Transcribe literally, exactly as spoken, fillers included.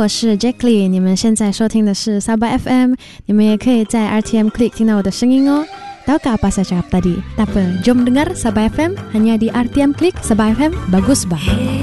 我是 Jacqueline， 你们现在收听的是 Sabah F M， 你们也可以在 R T M Klik 听到我的声音哦。Tahukah apa saya cakap tadi? Tak apa, jom dengar Sabah F M hanya di R T M Klik. Sabah F M bagus bah.